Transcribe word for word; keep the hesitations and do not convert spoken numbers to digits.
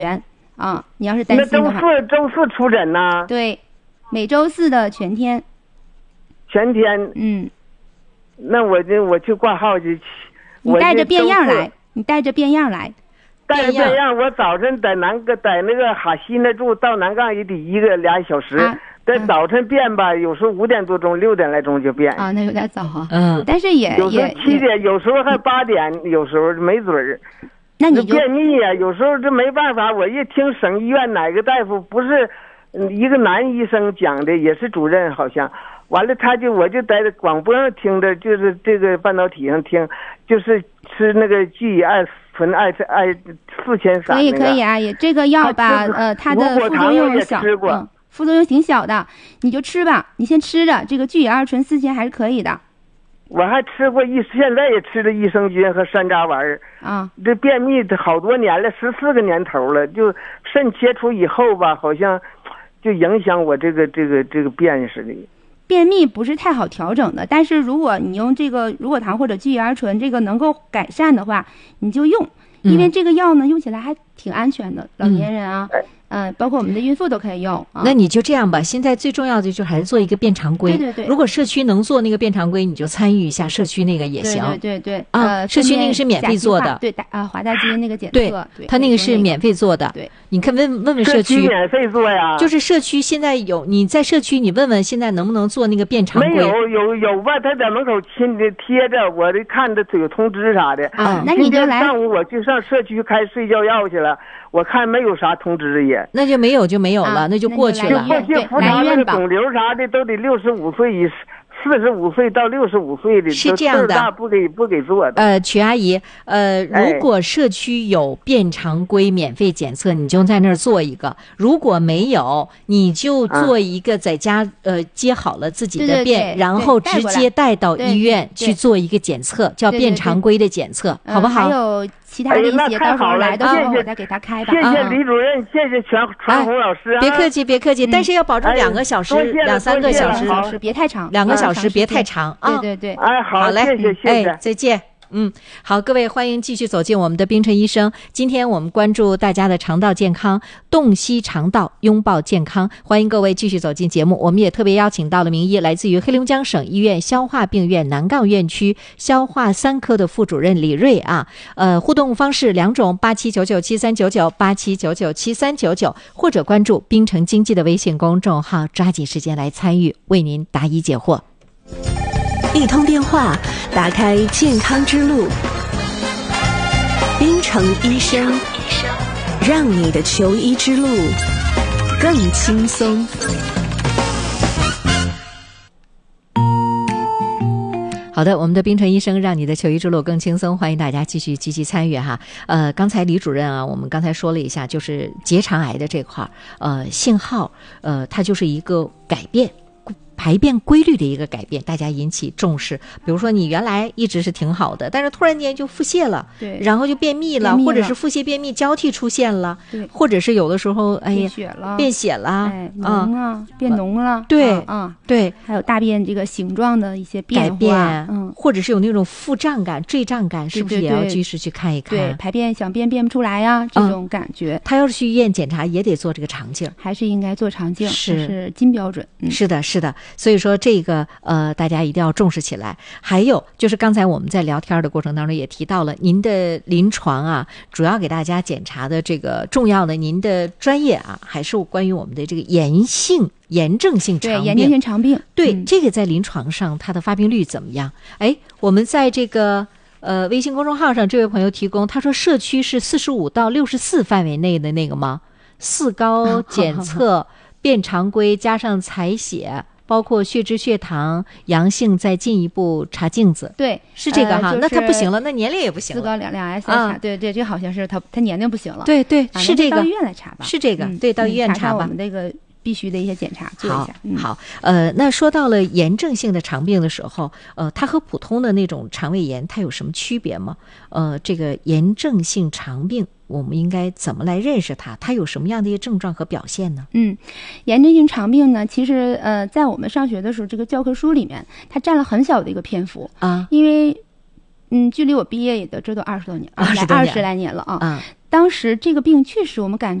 元啊。你要是担心的话， 那周四周四出诊呢？ 对，每周四的全天。 全天。 嗯。 那我就我去挂号去。 你带着变样来，你带着变样来。 带着变样，我早晨在南在那个哈西那住到南岗也得一个俩小时。啊在早晨变吧，有时候五点多钟、六点来钟就变啊，那有点早啊。 嗯， 但是也有时候七点，有时候还八点，有时候没准儿。 那你就便秘呀、啊，有时候这没办法。我一听省医院哪个大夫不是一个男医生讲的，也是主任好像。完了，他就我就在广播上听的，就是这个半导体上听，就是吃那个聚乙二醇二二四千散。 可以可以啊，也这个药吧，呃，它的副作用小。嗯副作用挺小的，你就吃吧，你先吃着，这个聚乙二醇四千还是可以的。 我还吃过益，现在也吃的益生菌和山楂丸儿啊。 这便秘好多年了，十四个年头了，就肾切除以后吧，好像就影响我这个这个这个便似的。 便秘不是太好调整的，但是如果你用这个乳果糖或者聚乙二醇这个能够改善的话，你就用，因为这个药呢、嗯、用起来还挺安全的，老年人啊。嗯嗯、呃，包括我们的孕妇都可以用、啊。 那你就这样吧，现在最重要的就还是做一个变常规。 对对对。 如果社区能做那个变常规，你就参与一下社区那个也行。 对对对对。 啊， 呃， 社区那个是免费做的。 对，啊，华大基因那个检测。 对， 对他那个是免费做的。 对。 你看问问问社区。 社区免费做呀。 就是社区现在有，你在社区你问问现在能不能做那个变常规。 没有有有吧，他在门口亲的贴着，我这看着有通知啥的。 啊，那你就来。 上午我就上社区开睡觉药去了。我看没有啥通知也， 那就没有就没有了， 啊、 那就过去了。 就过去扶查那个肿瘤啥的都得六十五岁以四十五岁到六十五岁的， 是这样的， 不给不给做的。 呃，曲阿姨，呃，如果社区有变常规免费检测，你就在那儿做一个；如果没有，你就做一个在家，啊、呃，接好了自己的便， 对对对然后直接带到医院去做一个检测，叫变常规的检测， 对对对好不好？ 还有其他的一些， 哎、 到时候来的时候谢谢我再给他开吧。 谢谢李主任，啊、谢谢全传红老师、啊哎。别客气，别客气， 嗯、 但是要保证两个小时、 哎、 两三个小时， 小时别太长， 两个小时别太长啊。 对对对， 哎，好， 好嘞， 谢谢，谢谢， 哎，再见。嗯，好，各位欢迎继续走进我们的冰晨医生。今天我们关注大家的肠道健康，洞悉肠道，拥抱健康。欢迎各位继续走进节目。我们也特别邀请到了名医，来自于黑龙江省医院消化病院南岗院区消化三科的副主任李瑞啊。呃，互动方式两种：八七九九七三九九，八七九九七三九九，或者关注冰城经济的微信公众号，抓紧时间来参与，为您答疑解惑。 一通电话，打开健康之路。冰城医生，让你的求医之路更轻松。 好的，我们的冰城医生让你的求医之路更轻松，欢迎大家继续积极参与哈。呃，刚才李主任啊，我们刚才说了一下，就是结肠癌的这块，呃，信号，呃，它就是一个改变。排便规律的一个改变，大家引起重视。比如说你原来一直是挺好的，但是突然间就腹泻了， 对， 然后就便秘了， 秘了或者是腹泻便秘交替出现了， 对， 或者是有的时候哎呀变血了， 变血了， 哎，浓啊，啊变浓了， 对， 啊，啊对， 还有大便这个形状的一些变化改变， 嗯， 或者是有那种腹胀感、坠胀感，是不是也要及时去看一看？ 对，排便想便便不出来呀，这种感觉。 嗯、他要是去医院检查，也得做这个肠镜， 还是应该做肠镜， 是是金标准。 嗯、是的，是的。所以说这个。呃，大家一定要重视起来。还有就是刚才我们在聊天的过程当中也提到了，您的临床啊，主要给大家检查的这个重要的，您的专业啊，还是关于我们的这个炎性、炎症性肠病。 对，炎症性肠病。 对、 嗯， 这个在临床上它的发病率怎么样？哎，我们在这个呃微信公众号上，这位朋友提供，他说社区是四十五到六十四范围内的那个吗？四高检测、变常规加上采血。包括血脂、血糖阳性，再进一步查镜子。 对， 是这个哈。 呃就是、 那他不行了，那年龄也不行了。 四高两两 S 再查、啊，对对，这好像是他他年龄不行了。 对对， 啊、 是这个。 到医院来查吧。 是这个， 嗯、 对，到医院查吧。 查查我们这个必须的一些检查做一下。 好，嗯、好，呃，那说到了炎症性的肠病的时候，呃，它和普通的那种肠胃炎它有什么区别吗？呃，这个炎症性肠病。我们应该怎么来认识它？它有什么样的一些症状和表现呢？ 嗯，炎症性肠病呢，其实呃，在我们上学的时候，这个教科书里面它占了很小的一个篇幅啊，因为嗯，距离我毕业也得这都二十多年，二十二十来年了啊。 啊当时这个病确实我们感